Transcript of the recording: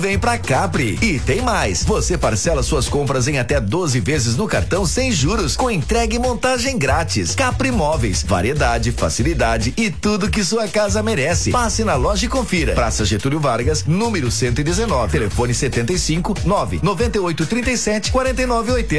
Vem pra Capri. E tem mais. Você parcela suas compras em até 12 vezes no cartão sem juros, com entrega e montagem grátis. Capri Móveis, variedade, facilidade e tudo que sua casa merece. Passe na loja e confira. Praça Getúlio Vargas, número 119. Telefone 75 9 98 37 49 80.